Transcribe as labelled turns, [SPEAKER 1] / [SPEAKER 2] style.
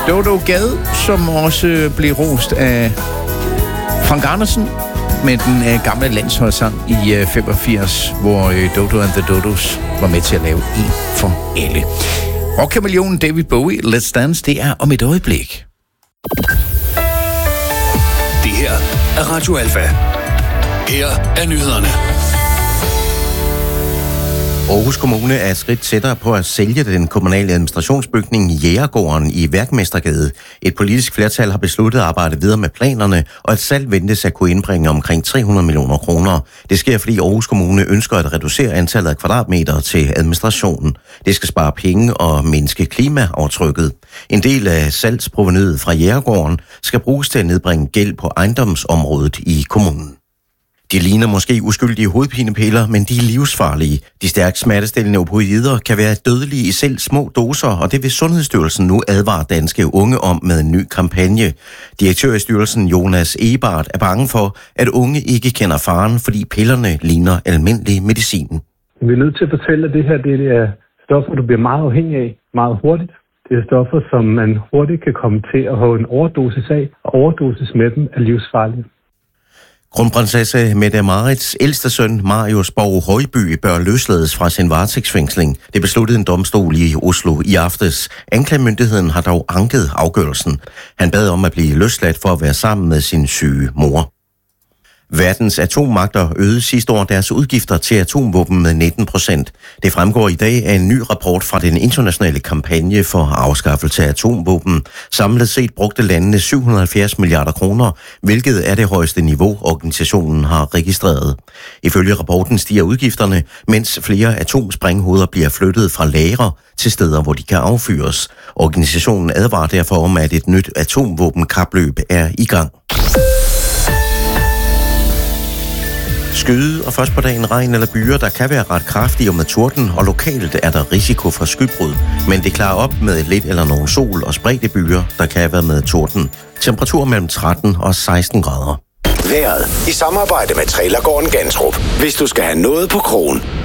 [SPEAKER 1] Dodo Gade, som også blev rost af Frank Andersen med den gamle landsholdssang i 85, hvor Dodo and the Dodos var med til at lave En for alle. Rockkameleonen David Bowie, Let's Dance, det er om et øjeblik.
[SPEAKER 2] Det her er Radio Alfa. Her er nyhederne.
[SPEAKER 3] Aarhus Kommune er et skridt tættere på at sælge den kommunale administrationsbygning Jægergården i Værkmestergade. Et politisk flertal har besluttet at arbejde videre med planerne, og et salg ventes at kunne indbringe omkring 300 millioner kroner. Det sker, fordi Aarhus Kommune ønsker at reducere antallet af kvadratmeter til administrationen. Det skal spare penge og mindske klimaaftrykket. En del af salgsprovenuet fra Jægergården skal bruges til at nedbringe gæld på ejendomsområdet i kommunen. De ligner måske uskyldige hovedpinepiller, men de er livsfarlige. De stærkt smertestillende opioider kan være dødelige i selv små doser, og det vil Sundhedsstyrelsen nu advare danske unge om med en ny kampagne. Direktør i styrelsen Jonas Ebert er bange for, at unge ikke kender faren, fordi pillerne ligner almindelig medicin.
[SPEAKER 4] Vi er nødt til at fortælle, at det her det er stoffer, du bliver meget afhængig af meget hurtigt. Det er stoffer, som man hurtigt kan komme til at have en overdosis af, og overdosis med dem er livsfarlige.
[SPEAKER 3] Kronprinsesse Mette-Marits ældste søn, Marius Borg Højby, bør løslades fra sin varetægtsfængsling. Det besluttede en domstol i Oslo i aftes. Anklagemyndigheden har dog anket afgørelsen. Han bad om at blive løsladt for at være sammen med sin syge mor. Verdens atommagter øgede sidste år deres udgifter til atomvåben med 19%. Det fremgår i dag af en ny rapport fra den internationale kampagne for afskaffelse af atomvåben. Samlet set brugte landene 770 milliarder kroner, hvilket er det højeste niveau, organisationen har registreret. Ifølge rapporten stiger udgifterne, mens flere atomsprænghoveder bliver flyttet fra lagre til steder, hvor de kan affyres. Organisationen advarer derfor om, at et nyt atomvåbenkapløb er i gang. Skyde og først på dagen regn eller byer, der kan være ret kraftige og med torden, og lokalt er der risiko for skybrud. Men det klarer op med lidt eller nogen sol og spredte byer, der kan være med torden. Temperatur mellem 13 og 16 grader.
[SPEAKER 2] Vejret i samarbejde med Trailergården Gantrup. Hvis du skal have noget på krogen.